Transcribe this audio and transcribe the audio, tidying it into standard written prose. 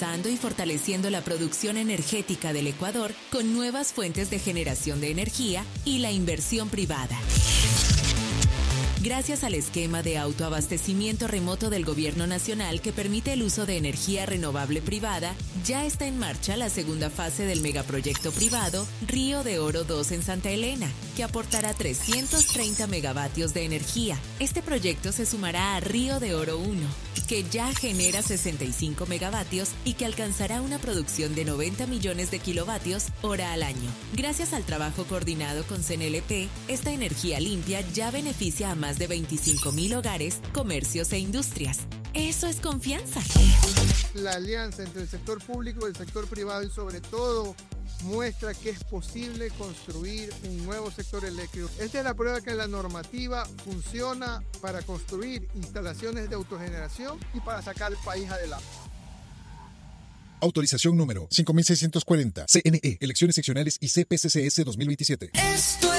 impulsando y fortaleciendo la producción energética del Ecuador con nuevas fuentes de generación de energía y la inversión privada. Gracias al esquema de autoabastecimiento remoto del Gobierno Nacional que permite el uso de energía renovable privada, ya está en marcha la segunda fase del megaproyecto privado Río de Oro 2 en Santa Elena, que aportará 330 megavatios de energía. Este proyecto se sumará a Río de Oro 1, que ya genera 65 megavatios y que alcanzará una producción de 90 millones de kilovatios hora al año. Gracias al trabajo coordinado con CNLP, esta energía limpia ya beneficia a más de 25,000 hogares, comercios e industrias. Eso es confianza. La alianza entre el sector público y el sector privado y sobre todo muestra que es posible construir un nuevo sector eléctrico. Esta es la prueba que la normativa funciona para construir instalaciones de autogeneración y para sacar el país adelante. Autorización número 5640, CNE, Elecciones Seccionales y CPCCS 2027.